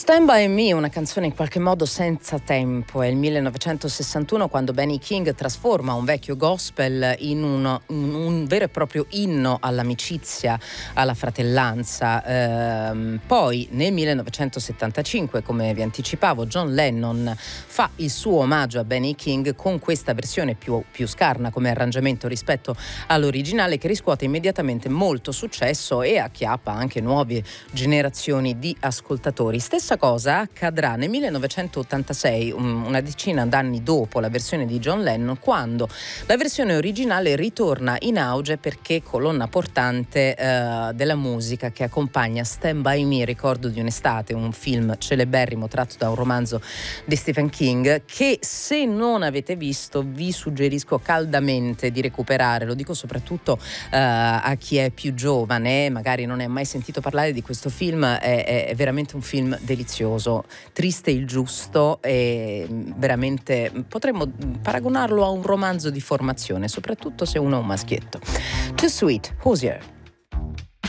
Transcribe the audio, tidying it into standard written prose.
Stand By Me, una canzone in qualche modo senza tempo. È il 1961 quando Benny King trasforma un vecchio gospel in un vero e proprio inno all'amicizia, alla fratellanza. Poi nel 1975, come vi anticipavo, John Lennon fa il suo omaggio a Benny King con questa versione più scarna come arrangiamento rispetto all'originale, che riscuote immediatamente molto successo e acchiappa anche nuove generazioni di ascoltatori. Stessa cosa accadrà nel 1986, una decina d'anni dopo la versione di John Lennon, quando la versione originale ritorna in auge perché colonna portante della musica che accompagna Stand By Me, Ricordo di un'estate, un film celeberrimo tratto da un romanzo di Stephen King, che se non avete visto vi suggerisco caldamente di recuperare. Lo dico soprattutto a chi è più giovane, magari non ha mai sentito parlare di questo film. È veramente un film delizioso, triste il giusto, e veramente potremmo paragonarlo a un romanzo di formazione, soprattutto se uno è un maschietto. Too Sweet, Hozier.